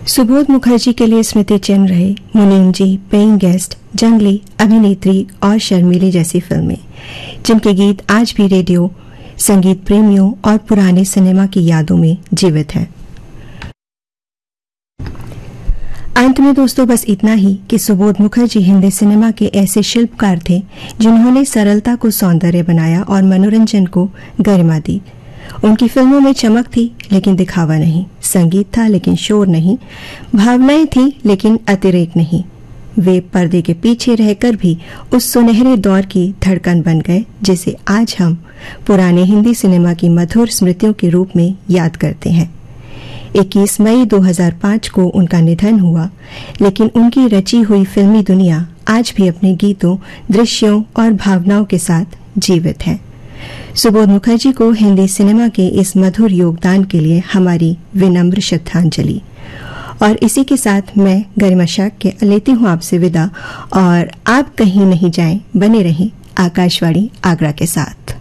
सुबोध मुखर्जी के लिए स्मृति चिन्ह रहे मुनीम जी, पेइंग गेस्ट, जंगली, अभिनेत्री और शर्मीली जैसी फिल्में, जिनके गीत आज भी रेडियो संगीत प्रेमियों और पुराने सिनेमा की यादों में जीवित हैं। अंत में दोस्तों बस इतना ही कि सुबोध मुखर्जी हिंदी सिनेमा के ऐसे शिल्पकार थे जिन्होंने सरलता को सौंदर्य बनाया और मनोरंजन को गरिमा दी। उनकी फिल्मों में चमक थी लेकिन दिखावा नहीं, संगीत था लेकिन शोर नहीं, भावनाएं थी लेकिन अतिरेक नहीं। वे पर्दे के पीछे रहकर भी उस सुनहरे दौर की धड़कन बन गए जिसे आज हम पुराने हिंदी सिनेमा की मधुर स्मृतियों के रूप में याद करते हैं। 21 मई 2005 को उनका निधन हुआ, लेकिन उनकी रची हुई फिल्मी दुनिया आज भी अपने गीतों, दृश्यों और भावनाओं के साथ जीवित है। सुबोध मुखर्जी को हिंदी सिनेमा के इस मधुर योगदान के लिए हमारी विनम्र श्रद्धांजलि। और इसी के साथ मैं गरिमा शाक्य लेती हूं आपसे विदा, और आप कहीं नहीं जाएं, बने रहें आकाशवाणी आगरा के साथ।